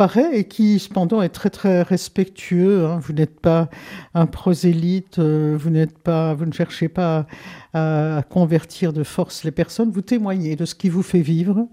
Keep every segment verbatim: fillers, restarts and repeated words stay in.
paraît et qui cependant est très très respectueux. Hein. Vous n'êtes pas un prosélyte, euh, vous n'êtes pas, vous ne cherchez pas à, à convertir de force les personnes. Vous témoignez de ce qui vous fait vivre.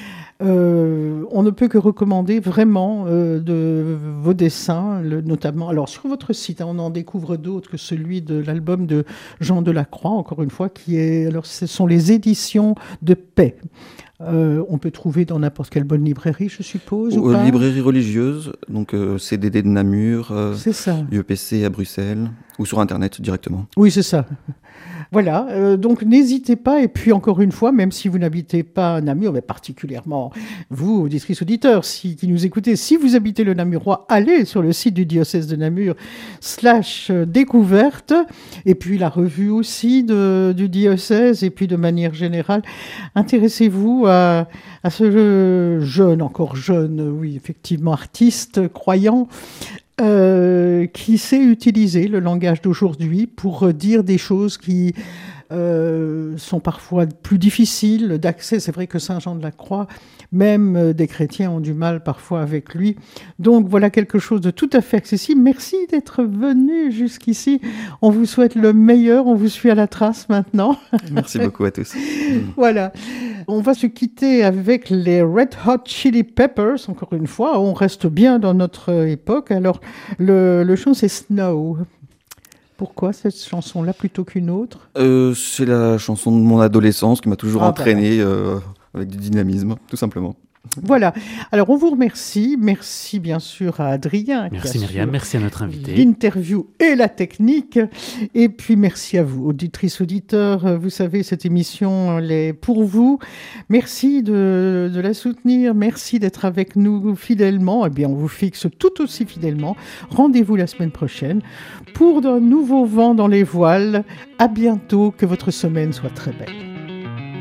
Euh, on ne peut que recommander vraiment euh, de vos dessins, le, notamment. Alors sur votre site, hein, on en découvre d'autres que celui de l'album de Jean Delacroix, encore une fois, qui est. Alors ce sont les éditions de Paix. Euh, on peut trouver dans n'importe quelle bonne librairie, je suppose. Ou pas librairie religieuse, donc euh, C D D de Namur, euh, c'est ça. U E P C à Bruxelles, ou sur Internet directement. Oui, c'est ça. Voilà, euh, donc n'hésitez pas, et puis encore une fois, même si vous n'habitez pas Namur, mais particulièrement vous, auditrices, auditeurs, si, qui nous écoutez, si vous habitez le Namurois, allez sur le site du diocèse de Namur, slash découverte, et puis la revue aussi de, du diocèse, et puis de manière générale, intéressez-vous à, à ce jeune, encore jeune, oui, effectivement, artiste, croyant, Euh, qui sait utiliser le langage d'aujourd'hui pour dire des choses qui euh, sont parfois plus difficiles d'accès. C'est vrai que Saint Jean de la Croix, même euh, des chrétiens ont du mal parfois avec lui. Donc voilà quelque chose de tout à fait accessible. Merci d'être venu jusqu'ici. On vous souhaite le meilleur. On vous suit à la trace maintenant. Merci beaucoup à tous. Voilà. On va se quitter avec les Red Hot Chili Peppers, encore une fois. On reste bien dans notre époque. Alors, le, le chant, c'est Snow. Pourquoi cette chanson-là plutôt qu'une autre ? euh, C'est la chanson de mon adolescence qui m'a toujours ah, entraîné euh, avec du dynamisme, tout simplement. Voilà. Alors, on vous remercie. Merci, bien sûr, à Adrien. Merci, Myriam. Merci à notre invité. L'interview et la technique. Et puis, merci à vous, auditrices, auditeurs. Vous savez, cette émission, elle est pour vous. Merci de, de la soutenir. Merci d'être avec nous fidèlement. Eh bien, on vous fixe tout aussi fidèlement. Rendez-vous la semaine prochaine pour d'un nouveau vent dans les voiles. À bientôt. Que votre semaine soit très belle.